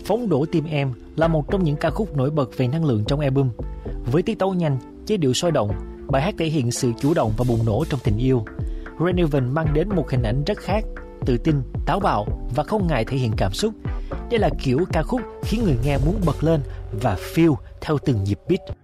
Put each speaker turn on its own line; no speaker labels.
Phóng đổ tim em là một trong những ca khúc nổi bật về năng lượng trong album. Với tiết tấu nhanh, giai điệu sôi động, bài hát thể hiện sự chủ động và bùng nổ trong tình yêu. Renovan mang đến một hình ảnh rất khác, tự tin, táo bạo và không ngại thể hiện cảm xúc. Đây là kiểu ca khúc khiến người nghe muốn bật lên và feel theo từng nhịp beat.